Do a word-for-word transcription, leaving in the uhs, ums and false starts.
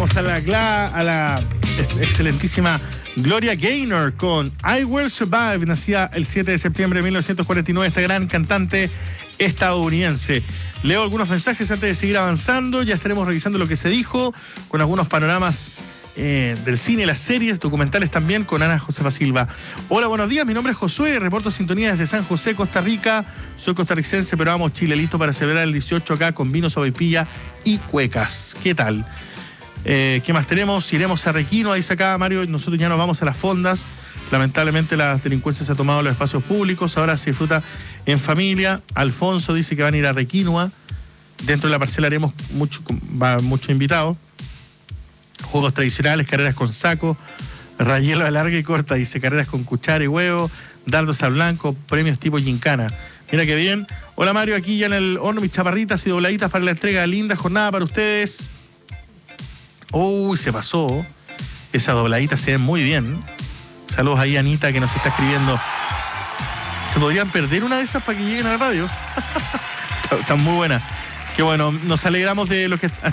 Saludamos a la, a la excelentísima Gloria Gaynor con I Will Survive, nacida el siete de septiembre de mil novecientos cuarenta y nueve, esta gran cantante estadounidense. Leo algunos mensajes antes de seguir avanzando. Ya estaremos revisando lo que se dijo, con algunos panoramas eh, del cine, las series, documentales también, con Ana Josefa Silva. Hola, buenos días, mi nombre es Josué, reporto sintonía desde San José, Costa Rica. Soy costarricense, pero amo Chile, listo para celebrar el dieciocho acá con vino, sopaipilla y cuecas. ¿Qué tal? Eh, ¿Qué más tenemos? Iremos a Requino, ahí dice acá Mario, nosotros ya nos vamos a las fondas. Lamentablemente la delincuencia se ha tomado los espacios públicos, ahora se disfruta en familia. Alfonso dice que van a ir a Requinoa. Dentro de la parcela haremos mucho, va muchos invitados. Juegos tradicionales, carreras con saco, rayelo a larga y corta, dice, carreras con cuchara y huevo, dardos al blanco, premios tipo gincana. Mira qué bien. Hola Mario, aquí ya en el horno, mis chaparritas y dobladitas para la entrega. Linda jornada para ustedes. Uy, se pasó. Esa dobladita se ve muy bien. Saludos ahí a Anita que nos está escribiendo. ¿Se podrían perder una de esas para que lleguen a la radio? Están muy buenas. Qué bueno, nos alegramos de lo que